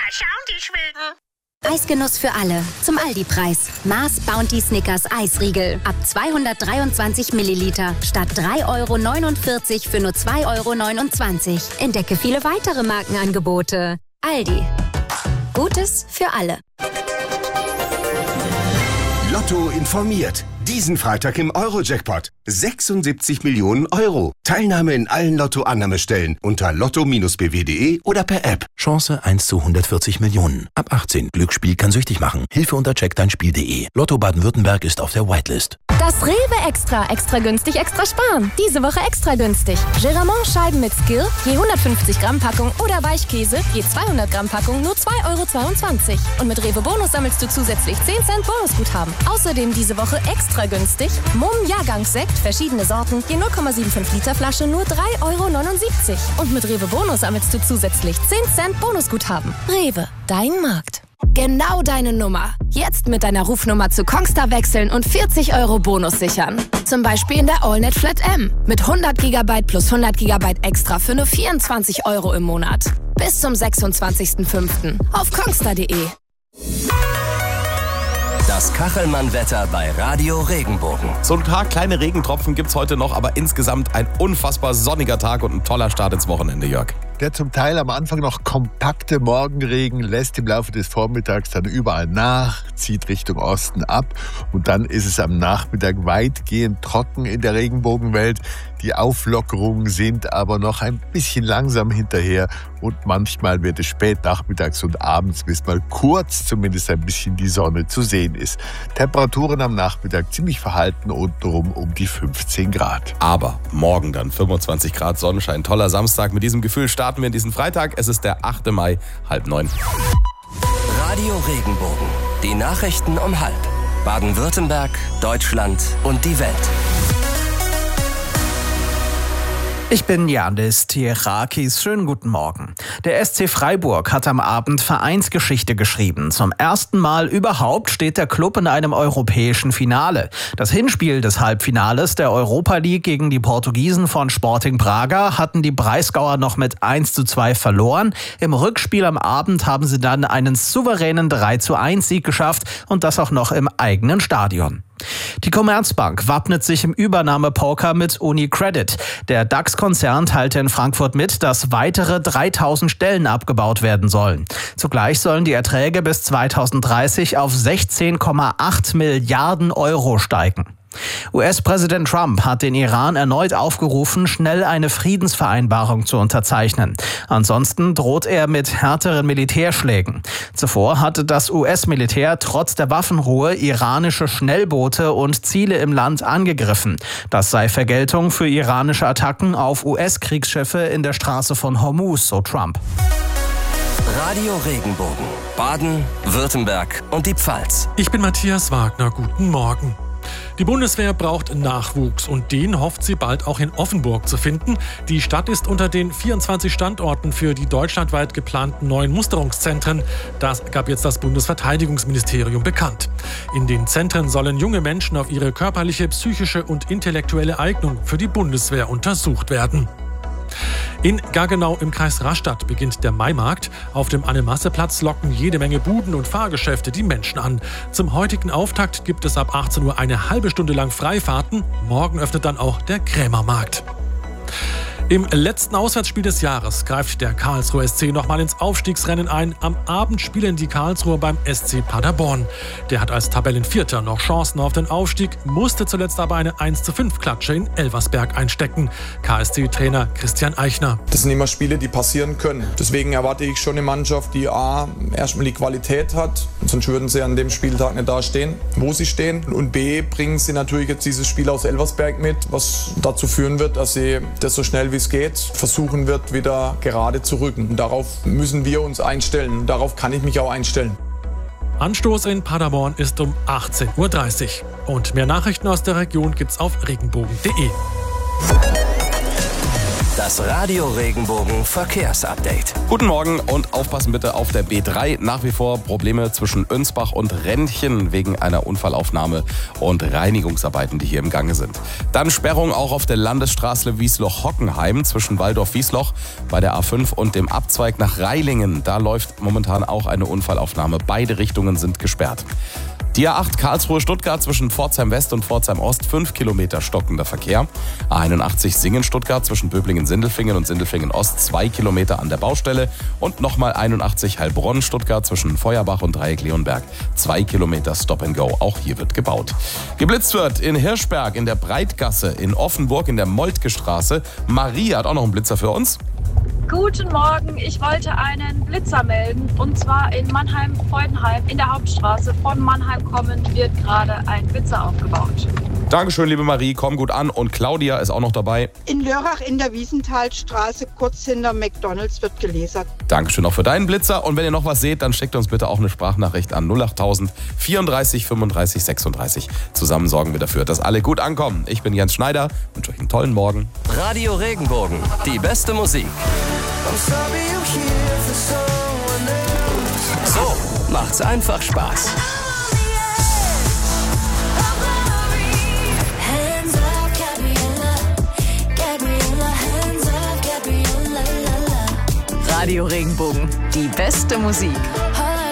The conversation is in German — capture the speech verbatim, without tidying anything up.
schauen die Schwilden. Eisgenuss für alle. Zum Aldi-Preis. Mars Bounty Snickers Eisriegel. Ab zweihundertdreiundzwanzig Milliliter. Statt drei Euro neunundvierzig für nur zwei Euro neunundzwanzig. Entdecke viele weitere Markenangebote. Aldi. Gutes für alle. Lotto informiert. Diesen Freitag im Euro-Jackpot. sechsundsiebzig Millionen Euro. Teilnahme in allen Lotto-Annahmestellen unter lotto b w punkt de oder per App. Chance eins zu hundertvierzig Millionen. Ab achtzehn. Glücksspiel kann süchtig machen. Hilfe unter check dein spiel punkt de. Lotto Baden-Württemberg ist auf der Whitelist. Das Rewe Extra. Extra günstig, extra sparen. Diese Woche extra günstig. Geramont-Scheiben mit Skill, je hundertfünfzig Gramm Packung oder Weichkäse, je zweihundert Gramm Packung, nur zwei Euro zweiundzwanzig. Und mit Rewe Bonus sammelst du zusätzlich zehn Cent Bonusguthaben. Außerdem diese Woche extra günstig. Mumm Jahrgangssekt, verschiedene Sorten, je null Komma fünfundsiebzig Liter Flasche, nur drei Euro neunundsiebzig. Und mit Rewe Bonus sammelst du zusätzlich zehn Cent Bonusguthaben. Rewe, dein Markt. Genau deine Nummer. Jetzt mit deiner Rufnummer zu Kongstar wechseln und vierzig Euro Bonus sichern. Zum Beispiel in der AllNet Flat M. Mit hundert Gigabyte plus hundert Gigabyte extra für nur vierundzwanzig Euro im Monat. Bis zum sechsundzwanzigsten fünften auf kongstar punkt de. Das Kachelmann-Wetter bei Radio Regenbogen. So ein paar kleine Regentropfen gibt's heute noch, aber insgesamt ein unfassbar sonniger Tag und ein toller Start ins Wochenende, Jörg. Der zum Teil am Anfang noch kompakte Morgenregen lässt im Laufe des Vormittags dann überall nach, zieht Richtung Osten ab und dann ist es am Nachmittag weitgehend trocken in der Regenbogenwelt. Die Auflockerungen sind aber noch ein bisschen langsam hinterher und manchmal wird es spät nachmittags und abends, bis mal kurz zumindest ein bisschen die Sonne zu sehen ist. Temperaturen am Nachmittag ziemlich verhalten untenrum um die fünfzehn Grad. Aber morgen dann fünfundzwanzig Grad Sonnenschein, toller Samstag. Mit diesem Gefühl starten wir in diesen Freitag. Es ist der achte Mai, halb neun. Radio Regenbogen. Die Nachrichten um halb. Baden-Württemberg, Deutschland und die Welt. Ich bin Janis Tierakis. Schönen guten Morgen. Der S C Freiburg hat am Abend Vereinsgeschichte geschrieben. Zum ersten Mal überhaupt steht der Klub in einem europäischen Finale. Das Hinspiel des Halbfinales der Europa League gegen die Portugiesen von Sporting Braga hatten die Breisgauer noch mit eins zu zwei verloren. Im Rückspiel am Abend haben sie dann einen souveränen drei zu eins Sieg geschafft und das auch noch im eigenen Stadion. Die Commerzbank wappnet sich im Übernahmepoker mit UniCredit. Der DAX-Konzern teilte in Frankfurt mit, dass weitere dreitausend Stellen abgebaut werden sollen. Zugleich sollen die Erträge bis zweitausenddreißig auf sechzehn Komma acht Milliarden Euro steigen. U S-Präsident Trump hat den Iran erneut aufgerufen, schnell eine Friedensvereinbarung zu unterzeichnen. Ansonsten droht er mit härteren Militärschlägen. Zuvor hatte das U S-Militär trotz der Waffenruhe iranische Schnellboote und Ziele im Land angegriffen. Das sei Vergeltung für iranische Attacken auf U S-Kriegsschiffe in der Straße von Hormuz, so Trump. Radio Regenbogen. Baden, Württemberg und die Pfalz. Ich bin Matthias Wagner. Guten Morgen. Die Bundeswehr braucht Nachwuchs und den hofft sie bald auch in Offenburg zu finden. Die Stadt ist unter den vierundzwanzig Standorten für die deutschlandweit geplanten neuen Musterungszentren. Das gab jetzt das Bundesverteidigungsministerium bekannt. In den Zentren sollen junge Menschen auf ihre körperliche, psychische und intellektuelle Eignung für die Bundeswehr untersucht werden. In Gaggenau im Kreis Rastatt beginnt der Maimarkt. Auf dem Anne-Masse-Platz locken jede Menge Buden und Fahrgeschäfte die Menschen an. Zum heutigen Auftakt gibt es ab achtzehn Uhr eine halbe Stunde lang Freifahrten. Morgen öffnet dann auch der Krämermarkt. Im letzten Auswärtsspiel des Jahres greift der Karlsruher S C nochmal ins Aufstiegsrennen ein. Am Abend spielen die Karlsruher beim S C Paderborn. Der hat als Tabellenvierter noch Chancen auf den Aufstieg, musste zuletzt aber eine eins zu fünf Klatsche in Elversberg einstecken. K S C-Trainer Christian Eichner. Das sind immer Spiele, die passieren können. Deswegen erwarte ich schon eine Mannschaft, die A, erstmal die Qualität hat, sonst würden sie an dem Spieltag nicht da stehen, wo sie stehen. Und B, bringen sie natürlich jetzt dieses Spiel aus Elversberg mit, was dazu führen wird, dass sie das so schnell wie es geht, versuchen wird, wieder gerade zu rücken. Und darauf müssen wir uns einstellen. Darauf kann ich mich auch einstellen. Anstoß in Paderborn ist um achtzehn Uhr dreißig. Und mehr Nachrichten aus der Region gibt's auf regenbogen punkt de. Das Radio Regenbogen Verkehrsupdate. Guten Morgen und aufpassen bitte auf der B drei. Nach wie vor Probleme zwischen Önsbach und Rentchen wegen einer Unfallaufnahme und Reinigungsarbeiten, die hier im Gange sind. Dann Sperrung auch auf der Landesstraße Wiesloch-Hockenheim zwischen Waldorf-Wiesloch bei der A fünf und dem Abzweig nach Reilingen. Da läuft momentan auch eine Unfallaufnahme. Beide Richtungen sind gesperrt. Die A acht Karlsruhe-Stuttgart zwischen Pforzheim West und Pforzheim Ost, fünf Kilometer stockender Verkehr. A einundachtzig Singen-Stuttgart zwischen Böblingen-Sindelfingen und Sindelfingen-Ost, zwei Kilometer an der Baustelle. Und nochmal einundachtzig Heilbronn-Stuttgart zwischen Feuerbach und Dreieck-Leonberg, zwei Kilometer Stop and Go. Auch hier wird gebaut. Geblitzt wird in Hirschberg, in der Breitgasse, in Offenburg, in der Moltke Straße. Marie hat auch noch einen Blitzer für uns. Guten Morgen, ich wollte einen Blitzer melden und zwar in Mannheim-Freudenheim in der Hauptstraße. Von Mannheim kommend wird gerade ein Blitzer aufgebaut. Dankeschön, liebe Marie, komm gut an. Und Claudia ist auch noch dabei. In Lörrach in der Wiesenthalstraße, kurz hinter McDonalds, wird gelasert. Dankeschön auch für deinen Blitzer. Und wenn ihr noch was seht, dann schickt uns bitte auch eine Sprachnachricht an null achttausend vierunddreißig fünfunddreißig sechsunddreißig. Zusammen sorgen wir dafür, dass alle gut ankommen. Ich bin Jens Schneider, wünsche euch einen tollen Morgen. Radio Regenbogen, die beste Musik. So macht's einfach Spaß. Radio Regenbogen, die beste Musik.